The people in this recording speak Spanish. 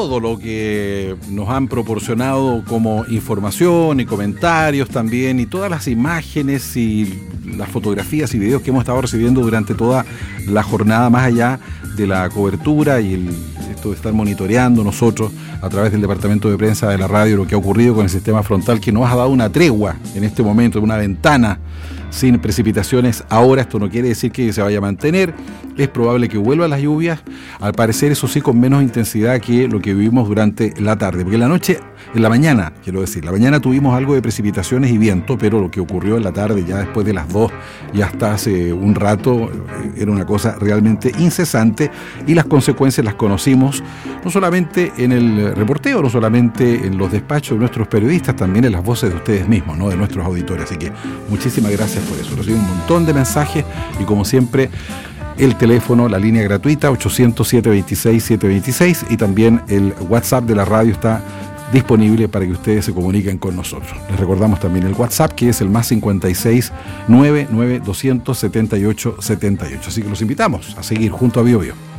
todo lo que nos han proporcionado como información y comentarios también, y todas las imágenes y las fotografías y videos que hemos estado recibiendo durante toda la jornada, más allá de la cobertura y esto de estar monitoreando nosotros a través del departamento de prensa de la radio lo que ha ocurrido con el sistema frontal, que nos ha dado una tregua en este momento, una ventana sin precipitaciones. Ahora esto no quiere decir que se vaya a mantener, es probable que vuelvan las lluvias, al parecer eso sí con menos intensidad que lo que vivimos durante la tarde, porque en la mañana tuvimos algo de precipitaciones y viento, pero lo que ocurrió en la tarde, ya después de las 2 y hasta hace un rato, era una cosa realmente incesante, y las consecuencias las conocimos no solamente en el reporteo, no solamente en los despachos de nuestros periodistas, también en las voces de ustedes mismos, ¿no?, de nuestros auditores. Así que muchísimas gracias por eso. Recibí un montón de mensajes y, como siempre, el teléfono, la línea gratuita 800-726-726, y también el WhatsApp de la radio está disponible para que ustedes se comuniquen con nosotros. Les recordamos también el WhatsApp, que es el +56 99 200 78 78. Así que los invitamos a seguir junto a BioBio.